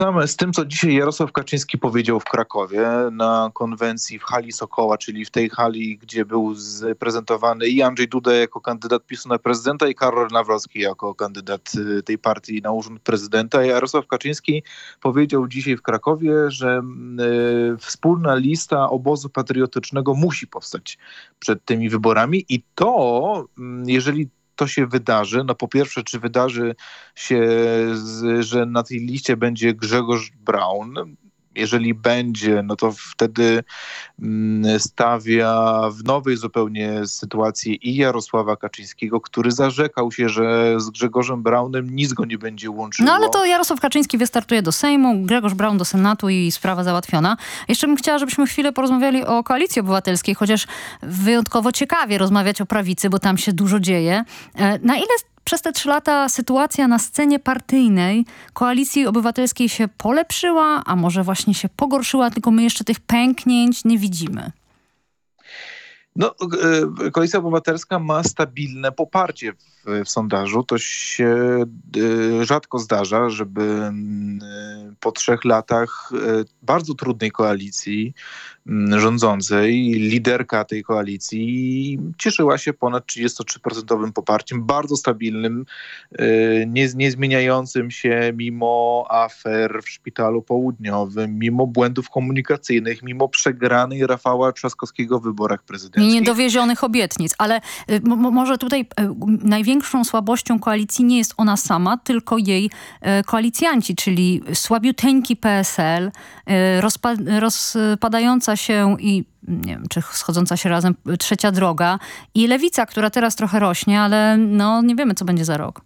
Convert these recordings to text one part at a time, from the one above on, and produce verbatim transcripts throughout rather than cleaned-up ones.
Same z tym, co dzisiaj Jarosław Kaczyński powiedział w Krakowie na konwencji w hali Sokoła, czyli w tej hali, gdzie był prezentowany i Andrzej Duda jako kandydat PiSu na prezydenta i Karol Nawrocki jako kandydat tej partii na urząd prezydenta. Jarosław Kaczyński powiedział dzisiaj w Krakowie, że y, wspólna lista obozu patriotycznego musi powstać przed tymi wyborami i to, jeżeli to się wydarzy, no po pierwsze, czy wydarzy się, z, że na tej liście będzie Grzegorz Braun? Jeżeli będzie, no to wtedy stawia w nowej zupełnie sytuacji i Jarosława Kaczyńskiego, który zarzekał się, że z Grzegorzem Braunem nic go nie będzie łączyło. No ale to Jarosław Kaczyński wystartuje do Sejmu, Grzegorz Braun do Senatu i sprawa załatwiona. Jeszcze bym chciała, żebyśmy chwilę porozmawiali o Koalicji Obywatelskiej, chociaż wyjątkowo ciekawie rozmawiać o prawicy, bo tam się dużo dzieje. Na ile przez te trzy lata sytuacja na scenie partyjnej Koalicji Obywatelskiej się polepszyła, a może właśnie się pogorszyła, tylko my jeszcze tych pęknięć nie widzimy? No, Koalicja Obywatelska ma stabilne poparcie w, w sondażu. To się y, rzadko zdarza, żeby y, po trzech latach y, bardzo trudnej koalicji y, rządzącej, liderka tej koalicji cieszyła się ponad trzydzieści trzy procent poparciem, bardzo stabilnym, y, nie, nie zmieniającym się mimo afer w Szpitalu Południowym, mimo błędów komunikacyjnych, mimo przegranej Rafała Trzaskowskiego w wyborach prezydenckich. I niedowiezionych obietnic, ale y, m- może tutaj y, największą słabością koalicji nie jest ona sama, tylko jej y, koalicjanci, czyli słabiuteńki P S L, y, rozpa- rozpadająca się i nie wiem, czy schodząca się razem Trzecia Droga i Lewica, która teraz trochę rośnie, ale no nie wiemy, co będzie za rok.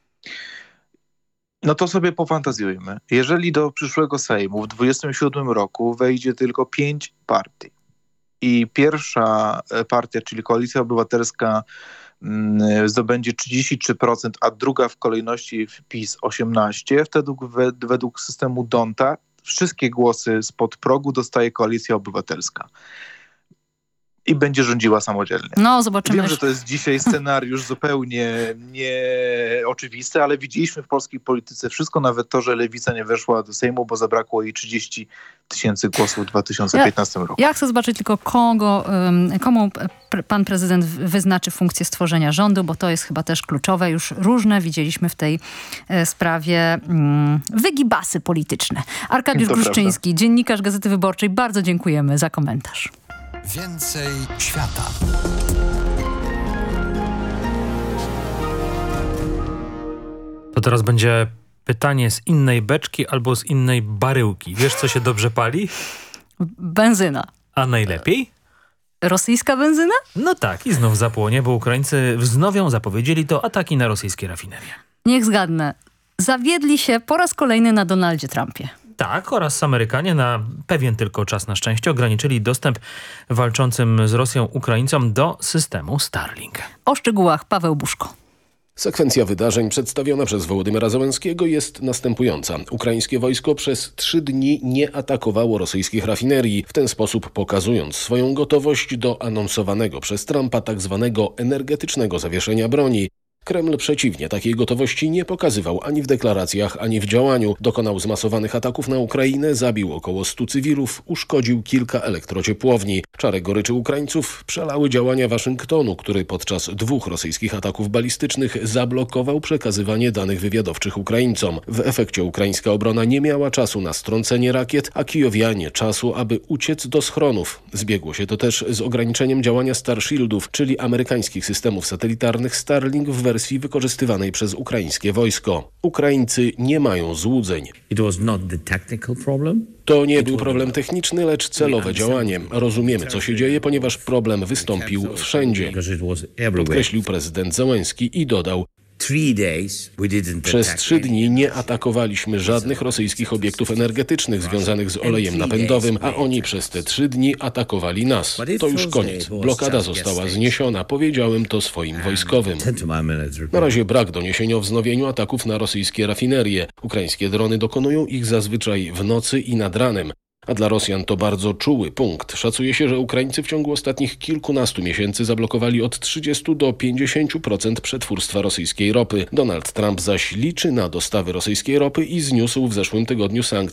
No to sobie pofantazjujmy. Jeżeli do przyszłego Sejmu w dwudziestym siódmym roku wejdzie tylko pięć partii, i pierwsza partia, czyli Koalicja Obywatelska, zdobędzie trzydzieści trzy procent, a druga w kolejności PiS osiemnaście procent, wtedy według systemu Donta wszystkie głosy spod progu dostaje Koalicja Obywatelska. I będzie rządziła samodzielnie. No, zobaczymy. Wiem, że to jest dzisiaj scenariusz zupełnie nieoczywisty, ale widzieliśmy w polskiej polityce wszystko, nawet to, że Lewica nie weszła do Sejmu, bo zabrakło jej trzydzieści tysięcy głosów w dwa tysiące piętnastym ja, roku. Ja chcę zobaczyć tylko kogo, komu pan prezydent wyznaczy funkcję stworzenia rządu, bo to jest chyba też kluczowe. Już różne widzieliśmy w tej sprawie wygibasy polityczne. Arkadiusz Gruszczyński, dziennikarz Gazety Wyborczej. Bardzo dziękujemy za komentarz. Więcej świata. To teraz będzie pytanie z innej beczki albo z innej baryłki. Wiesz, co się dobrze pali? Benzyna. A najlepiej? Rosyjska benzyna? No tak, i znów zapłonie, bo Ukraińcy wznowią, zapowiedzieli to, ataki na rosyjskie rafinerie. Niech zgadnę. Zawiedli się po raz kolejny na Donaldzie Trumpie. Tak, oraz Amerykanie na pewien tylko czas na szczęście ograniczyli dostęp walczącym z Rosją Ukraińcom do systemu Starlink. O szczegółach Paweł Buszko. Sekwencja wydarzeń przedstawiona przez Wołodymyra Zełenskiego jest następująca. Ukraińskie wojsko przez trzy dni nie atakowało rosyjskich rafinerii, w ten sposób pokazując swoją gotowość do anonsowanego przez Trumpa tzw. energetycznego zawieszenia broni. Kreml przeciwnie takiej gotowości nie pokazywał ani w deklaracjach, ani w działaniu. Dokonał zmasowanych ataków na Ukrainę, zabił około stu cywilów, uszkodził kilka elektrociepłowni. Czarę goryczy Ukraińców przelały działania Waszyngtonu, który podczas dwóch rosyjskich ataków balistycznych zablokował przekazywanie danych wywiadowczych Ukraińcom. W efekcie ukraińska obrona nie miała czasu na strącenie rakiet, a kijowianie czasu, aby uciec do schronów. Zbiegło się to też z ograniczeniem działania Starshieldów, czyli amerykańskich systemów satelitarnych Starlink w wersji wykorzystywanej przez ukraińskie wojsko. Ukraińcy nie mają złudzeń. To nie był problem techniczny, lecz celowe działanie. Rozumiemy, co się dzieje, ponieważ problem wystąpił wszędzie, podkreślił prezydent Zełenski i dodał: Przez trzy dni nie atakowaliśmy żadnych rosyjskich obiektów energetycznych związanych z olejem napędowym, a oni przez te trzy dni atakowali nas. To już koniec. Blokada została zniesiona. Powiedziałem to swoim wojskowym. Na razie brak doniesienia o wznowieniu ataków na rosyjskie rafinerie. Ukraińskie drony dokonują ich zazwyczaj w nocy i nad ranem. A dla Rosjan to bardzo czuły punkt. Szacuje się, że Ukraińcy w ciągu ostatnich kilkunastu miesięcy zablokowali od trzydziestu do pięćdziesięciu procent przetwórstwa rosyjskiej ropy. Donald Trump zaś liczy na dostawy rosyjskiej ropy i zniósł w zeszłym tygodniu sankcje